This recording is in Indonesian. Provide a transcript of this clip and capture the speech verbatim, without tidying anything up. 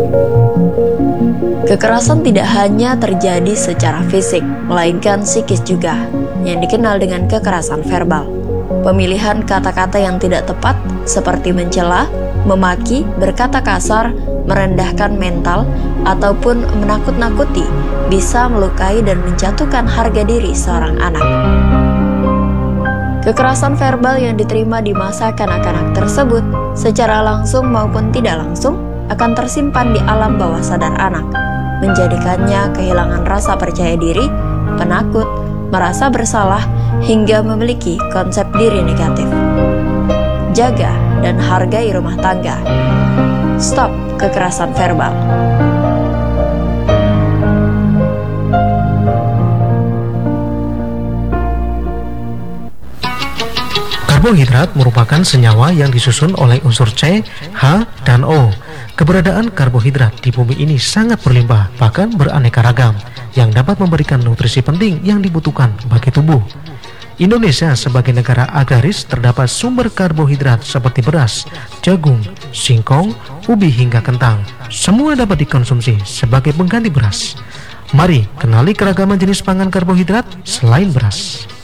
Kekerasan tidak hanya terjadi secara fisik, melainkan psikis juga, yang dikenal dengan kekerasan verbal. Pemilihan kata-kata yang tidak tepat, seperti mencela, memaki, berkata kasar, merendahkan mental, ataupun menakut-nakuti, bisa melukai dan menjatuhkan harga diri seorang anak. Kekerasan verbal yang diterima di masa kanak-kanak tersebut, secara langsung maupun tidak langsung, akan tersimpan di alam bawah sadar anak, menjadikannya kehilangan rasa percaya diri, penakut, merasa bersalah, hingga memiliki konsep diri negatif. Jaga dan hargai rumah tangga. Stop kekerasan verbal. Karbohidrat merupakan senyawa yang disusun oleh unsur C, H, dan O. Keberadaan karbohidrat di bumi ini sangat berlimpah, bahkan beraneka ragam, yang dapat memberikan nutrisi penting yang dibutuhkan bagi tubuh. Indonesia sebagai negara agraris terdapat sumber karbohidrat seperti beras, jagung, singkong, ubi hingga kentang. Semua dapat dikonsumsi sebagai pengganti beras. Mari kenali keragaman jenis pangan karbohidrat selain beras.